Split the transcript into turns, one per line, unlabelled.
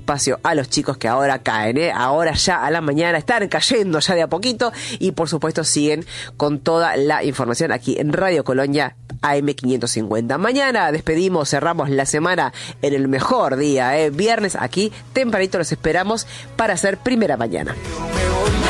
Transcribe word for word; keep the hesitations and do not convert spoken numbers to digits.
espacio a los chicos que ahora caen, ¿eh? Ahora ya a la mañana están cayendo ya de a poquito y por supuesto siguen con toda la información aquí en Radio Colonia A M quinientos cincuenta. Mañana despedimos, cerramos la semana en el mejor día, ¿eh? Viernes aquí tempranito los esperamos para hacer Primera Mañana.